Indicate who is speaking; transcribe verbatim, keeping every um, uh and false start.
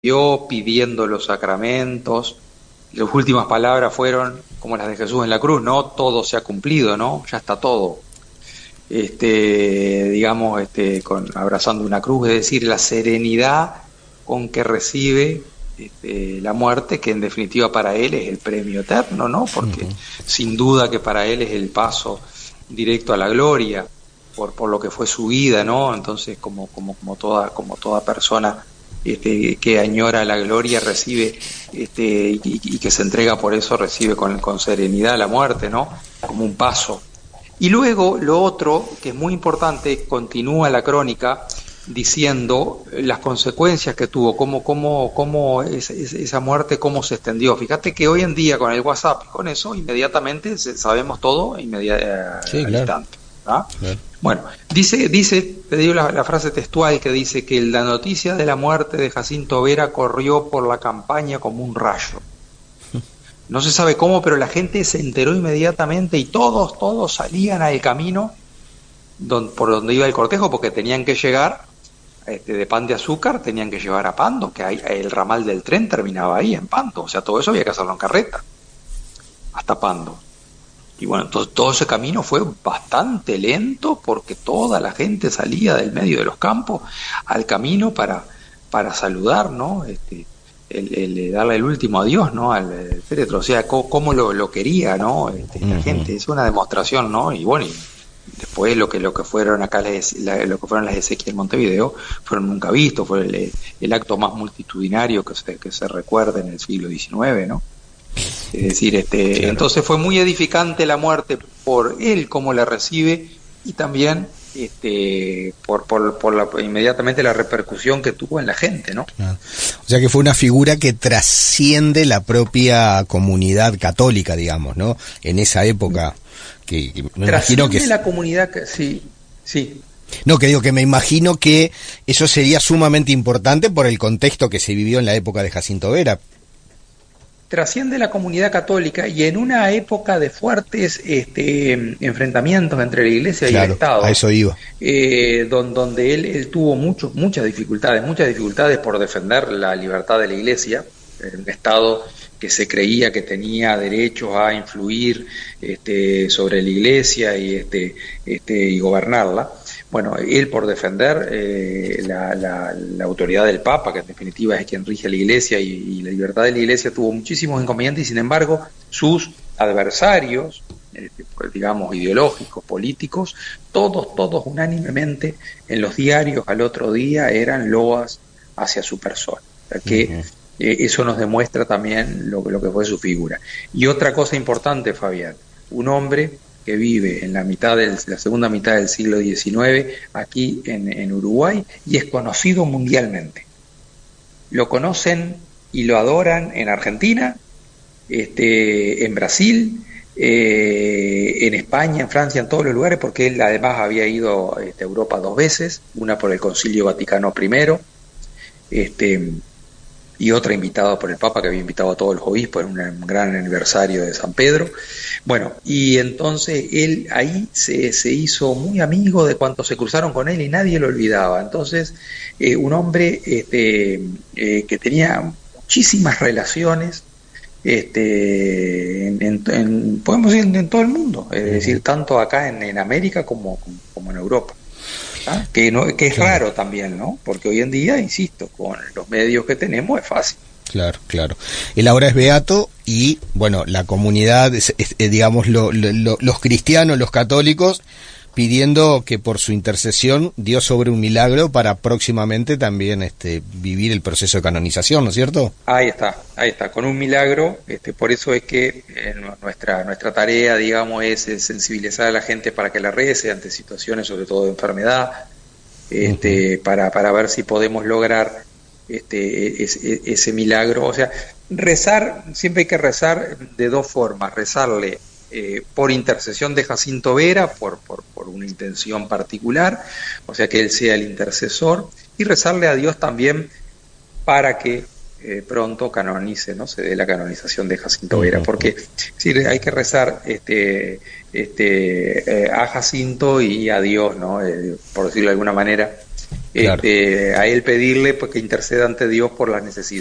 Speaker 1: dio pidiendo los sacramentos. Las últimas palabras fueron como las de Jesús en la cruz, ¿no? Todo se ha cumplido, ¿no? Ya está todo. Este, digamos, este, con, abrazando una cruz, es decir, la serenidad con que recibe este, la muerte, que en definitiva para él es el premio eterno, ¿no? Porque
Speaker 2: Uh-huh.
Speaker 1: sin duda que para él es el paso directo a la gloria, por, por lo que fue su vida, ¿no? Entonces, como, como, como toda, como toda persona este, que añora la gloria recibe, este, y, y que se entrega por eso, recibe con, con serenidad la muerte, ¿no? Como un paso. Y luego lo otro, que es muy importante, continúa la crónica diciendo las consecuencias que tuvo, cómo, cómo, cómo es, es, esa muerte, cómo se extendió. Fíjate que hoy en día con el WhatsApp, con eso, inmediatamente sabemos todo inmediatamente,
Speaker 2: Sí,
Speaker 1: al
Speaker 2: claro,
Speaker 1: instante. ¿Ah?
Speaker 2: claro.
Speaker 1: Bueno, dice, dice, te digo la, la frase textual que dice que la noticia de la muerte de Jacinto Vera corrió por la campaña como un rayo. No se sabe cómo, pero la gente se enteró inmediatamente y todos, todos salían al camino don, por donde iba el cortejo, porque tenían que llegar este, de Pan de Azúcar, tenían que llevar a Pando, que hay, el ramal del tren terminaba ahí en Pando, o sea, todo eso había que hacerlo en carreta, hasta Pando. Y bueno, entonces todo ese camino fue bastante lento porque toda la gente salía del medio de los campos al camino para, para saludar, ¿no? Este, el, el darle el último adiós, ¿no? Al, al féretro, o sea, cómo, cómo lo, lo quería, ¿no? Este, la
Speaker 2: Uh-huh.
Speaker 1: gente, es una demostración, ¿no? Y bueno, y después lo que lo que fueron acá las, la, lo que fueron las exequias en Montevideo fueron nunca vistos, fue el, el acto más multitudinario que se, que se recuerda en el siglo diecinueve, ¿no? Es decir, este,
Speaker 2: Claro.
Speaker 1: entonces fue muy edificante la muerte por él, cómo la recibe, y también este, por, por, por la, inmediatamente la repercusión que tuvo en la gente, ¿no?
Speaker 2: Claro. O sea que fue una figura que trasciende la propia comunidad católica, digamos, ¿no? En esa época, que, que me imagino que...
Speaker 1: la comunidad, que, sí, sí.
Speaker 2: No, que digo que me imagino que eso sería sumamente importante por el contexto que se vivió en la época de Jacinto Vera.
Speaker 1: Trasciende la comunidad católica y en una época de fuertes este, enfrentamientos entre la Iglesia
Speaker 2: Claro,
Speaker 1: y el Estado,
Speaker 2: a eso iba.
Speaker 1: eh, don, donde él, él tuvo mucho, muchas dificultades, muchas dificultades por defender la libertad de la Iglesia, un Estado que se creía que tenía derechos a influir este, sobre la Iglesia y, este, este, y gobernarla. Bueno, él por defender eh, la, la, la autoridad del Papa, que en definitiva es quien rige la Iglesia y, y la libertad de la Iglesia, tuvo muchísimos inconvenientes y sin embargo sus adversarios, eh, digamos ideológicos, políticos, todos, todos unánimemente en los diarios al otro día eran loas hacia su persona. O sea que
Speaker 2: Uh-huh.
Speaker 1: eh, eso nos demuestra también lo, lo que fue su figura. Y otra cosa importante, Fabián, un hombre que vive en la mitad del, la segunda mitad del siglo diecinueve aquí en, en Uruguay y es conocido mundialmente. Lo conocen y lo adoran en Argentina, este, en Brasil, eh, en España, en Francia, en todos los lugares, porque él además había ido este, a Europa dos veces, una por el Concilio Vaticano primero, este, y otra invitada por el Papa, que había invitado a todos los obispos en un gran aniversario de San Pedro. Bueno, y entonces él ahí se, se hizo muy amigo de cuantos se cruzaron con él y nadie lo olvidaba. Entonces, eh, un hombre este, eh, que tenía muchísimas relaciones, este, en, en, en, podemos decir en todo el mundo, es decir, tanto acá en, en América como, como, como en Europa. ¿Ah? Que, no, que es
Speaker 2: Claro.
Speaker 1: raro también, ¿no? Porque hoy en día, insisto, con los medios que tenemos es fácil.
Speaker 2: Claro, claro. Él ahora es beato y, bueno, la comunidad, es, es, digamos, lo, lo, los cristianos, los católicos, pidiendo que por su intercesión Dios sobre un milagro para próximamente también este, vivir el proceso de canonización, ¿no es cierto?
Speaker 1: Ahí está, ahí está, con un milagro. Este, por eso es que eh, nuestra, nuestra tarea, digamos, es, es sensibilizar a la gente para que la rece ante situaciones, sobre todo de enfermedad, este, uh-huh. para, para ver si podemos lograr este, ese, ese milagro. O sea, rezar, siempre hay que rezar de dos formas, rezarle Eh, por intercesión de Jacinto Vera, por, por, por una intención particular, o sea que él sea el intercesor, y rezarle a Dios también para que eh, pronto canonice, ¿no? Se dé la canonización de Jacinto Vera, porque sí, hay que rezar este, este, eh, a Jacinto y a Dios, ¿no? Eh, por decirlo de alguna manera, Claro. Este, a él pedirle pues, que interceda ante Dios por las necesidades.